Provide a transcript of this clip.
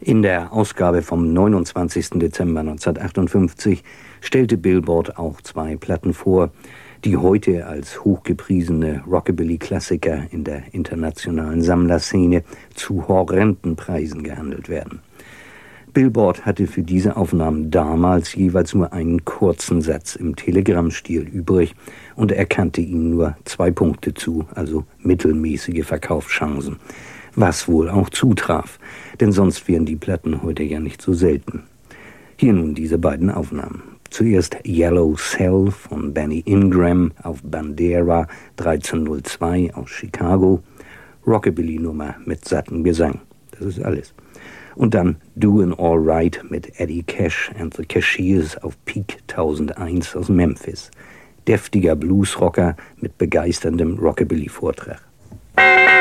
In der Ausgabe vom 29. Dezember 1958 stellte Billboard auch 2 Platten vor, die heute als hochgepriesene Rockabilly-Klassiker in der internationalen Sammlerszene zu horrenden Preisen gehandelt werden. Billboard hatte für diese Aufnahmen damals jeweils nur einen kurzen Satz im Telegrammstil übrig und erkannte ihnen nur 2 Punkte zu, also mittelmäßige Verkaufschancen. Was wohl auch zutraf, denn sonst wären die Platten heute ja nicht so selten. Hier nun diese beiden Aufnahmen. Zuerst Yellow Cell von Benny Ingram auf Bandera 1302 aus Chicago, Rockabilly-Nummer mit sattem Gesang. Das ist alles. Und dann Doin' All Right mit Eddie Cash and the Cashiers auf Peak 1001 aus Memphis. Deftiger Bluesrocker mit begeisterndem Rockabilly-Vortrag.